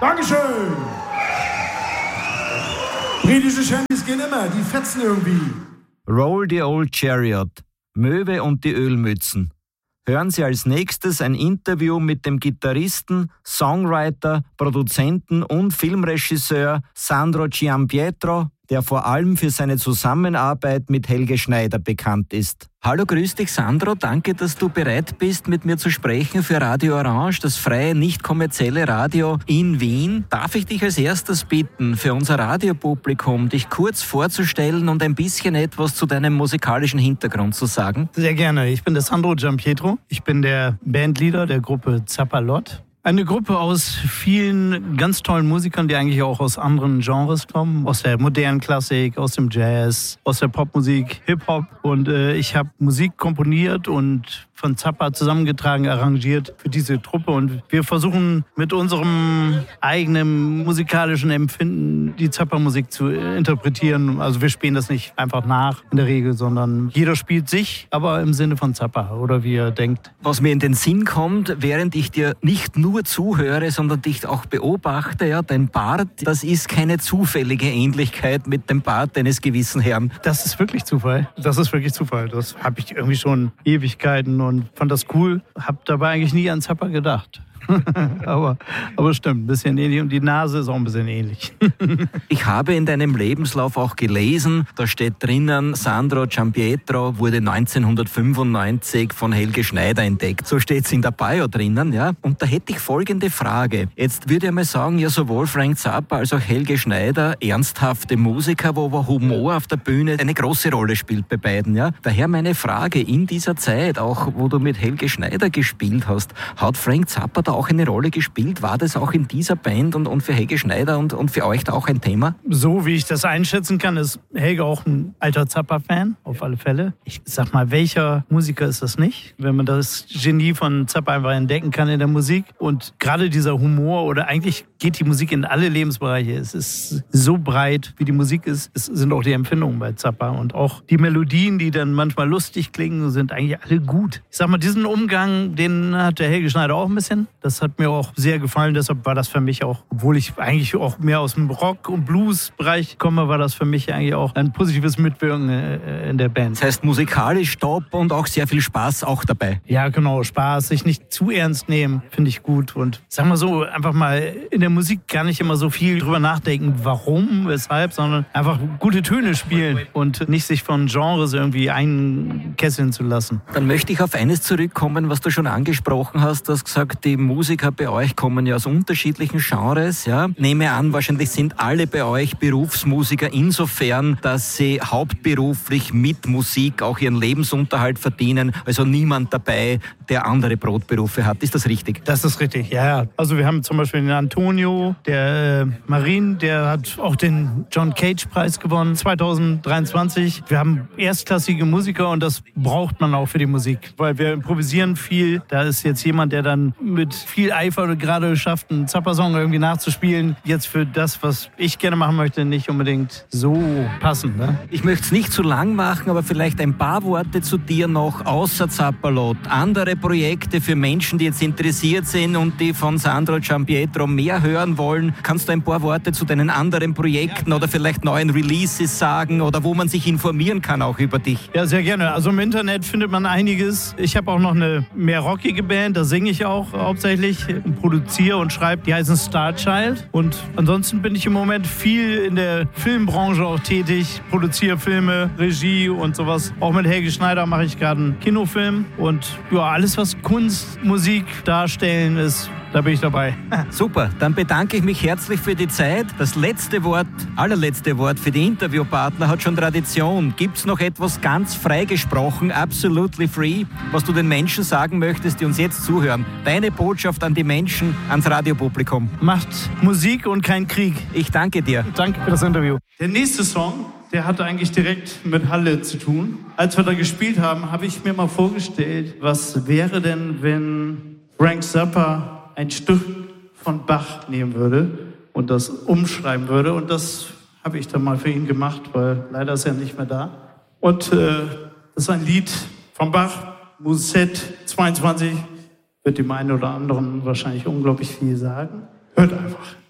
Dankeschön. Britische Shanties gehen immer, die fetzen irgendwie. Roll the Old Chariot, Möwe und die Ölmützen. Hören Sie als nächstes ein Interview mit dem Gitarristen, Songwriter, Produzenten und Filmregisseur Sandro Giampietro, der vor allem für seine Zusammenarbeit mit Helge Schneider bekannt ist. Hallo, grüß dich Sandro, danke, dass du bereit bist, mit mir zu sprechen für Radio Orange, das freie, nicht kommerzielle Radio in Wien. Darf ich dich als erstes bitten, für unser Radiopublikum, dich kurz vorzustellen und ein bisschen etwas zu deinem musikalischen Hintergrund zu sagen? Sehr gerne, ich bin der Sandro Giampietro, ich bin der Bandleader der Gruppe Zappalot. Eine Gruppe aus vielen ganz tollen Musikern, die eigentlich auch aus anderen Genres kommen. Aus der modernen Klassik, aus dem Jazz, aus der Popmusik, Hip-Hop. Und ich habe Musik komponiert und von Zappa zusammengetragen, arrangiert für diese Truppe. Und wir versuchen mit unserem eigenen musikalischen Empfinden die Zappa-Musik zu interpretieren. Also wir spielen das nicht einfach nach in der Regel, sondern jeder spielt sich, aber im Sinne von Zappa oder wie er denkt. Was mir in den Sinn kommt, während ich dir nicht nur zuhöre, sondern dich auch beobachte, ja, dein Bart, das ist keine zufällige Ähnlichkeit mit dem Bart eines gewissen Herrn. Das ist wirklich Zufall. Das ist wirklich Zufall. Das habe ich irgendwie schon Ewigkeiten und fand das cool. Habe dabei eigentlich nie an Zappa gedacht. aber stimmt, ein bisschen ähnlich und die Nase ist auch ein bisschen ähnlich. Ich habe in deinem Lebenslauf auch gelesen, da steht drinnen, Sandro Giampietro wurde 1995 von Helge Schneider entdeckt. So steht es in der Bio drinnen, ja. Und da hätte ich folgende Frage. Jetzt würde ich mal sagen, ja, sowohl Frank Zappa als auch Helge Schneider, ernsthafte Musiker, wo aber Humor auf der Bühne eine große Rolle spielt bei beiden, ja. Daher meine Frage, in dieser Zeit, auch wo du mit Helge Schneider gespielt hast, hat Frank Zappa da auch eine Rolle gespielt? War das auch in dieser Band und für Helge Schneider und für euch da auch ein Thema? So wie ich das einschätzen kann, ist Helge auch ein alter Zappa-Fan, auf alle Fälle. Ich sag mal, welcher Musiker ist das nicht? Wenn man das Genie von Zappa einfach entdecken kann in der Musik und gerade dieser Humor oder eigentlich geht die Musik in alle Lebensbereiche. Es ist so breit, wie die Musik ist. Es sind auch die Empfindungen bei Zappa und auch die Melodien, die dann manchmal lustig klingen, sind eigentlich alle gut. Ich sag mal, diesen Umgang, den hat der Helge Schneider auch ein bisschen. Das hat mir auch sehr gefallen, deshalb war das für mich auch, obwohl ich eigentlich auch mehr aus dem Rock- und Blues-Bereich komme, war das für mich eigentlich auch ein positives Mitwirken in der Band. Das heißt musikalisch top und auch sehr viel Spaß auch dabei. Ja, genau, Spaß, sich nicht zu ernst nehmen, finde ich gut. Und sag mal so, einfach mal in der Musik gar nicht immer so viel drüber nachdenken, warum, weshalb, sondern einfach gute Töne spielen und nicht sich von Genres irgendwie einkesseln zu lassen. Dann möchte ich auf eines zurückkommen, was du schon angesprochen hast. Du hast gesagt, die Musiker bei euch kommen ja aus unterschiedlichen Genres. Ja? Nehme an, wahrscheinlich sind alle bei euch Berufsmusiker insofern, dass sie hauptberuflich mit Musik auch ihren Lebensunterhalt verdienen. Also niemand dabei, der andere Brotberufe hat. Ist das richtig? Das ist richtig, ja. Also wir haben zum Beispiel den Antonio, der Marin, der hat auch den John Cage-Preis gewonnen 2023. Wir haben erstklassige Musiker und das braucht man auch für die Musik, weil wir improvisieren viel. Da ist jetzt jemand, der dann mit viel Eifer gerade schafft, einen Zappa-Song irgendwie nachzuspielen. Jetzt für das, was ich gerne machen möchte, nicht unbedingt so passend. Ne? Ich möchte es nicht zu lang machen, aber vielleicht ein paar Worte zu dir noch, außer Zappalot. Andere Projekte für Menschen, die jetzt interessiert sind und die von Sandro Giampietro mehr hören wollen. Kannst du ein paar Worte zu deinen anderen Projekten oder vielleicht neuen Releases sagen oder wo man sich informieren kann auch über dich? Ja, sehr gerne. Also im Internet findet man einiges. Ich habe auch noch eine mehr rockige Band, da singe ich auch hauptsächlich, produziere und schreibe. Die heißen Starchild. Und ansonsten bin ich im Moment viel in der Filmbranche auch tätig, produziere Filme, Regie und sowas. Auch mit Helge Schneider mache ich gerade einen Kinofilm. Und ja, alles, was Kunst, Musik darstellen ist, da bin ich dabei. Super, dann bedanke ich mich herzlich für die Zeit. Das letzte Wort, allerletzte Wort für die Interviewpartner hat schon Tradition. Gibt es noch etwas ganz frei gesprochen, absolutely free, was du den Menschen sagen möchtest, die uns jetzt zuhören? Deine Botschaft an die Menschen, ans Radiopublikum. Macht Musik und kein Krieg. Ich danke dir. Danke für das Interview. Der nächste Song, der hatte eigentlich direkt mit Halle zu tun. Als wir da gespielt haben, habe ich mir mal vorgestellt, was wäre denn, wenn Frank Zappa ein Stück von Bach nehmen würde und das umschreiben würde. Und das habe ich dann mal für ihn gemacht, weil leider ist er nicht mehr da. Und das ist ein Lied von Bach, Musette 22, wird dem einen oder anderen wahrscheinlich unglaublich viel sagen. Hört einfach.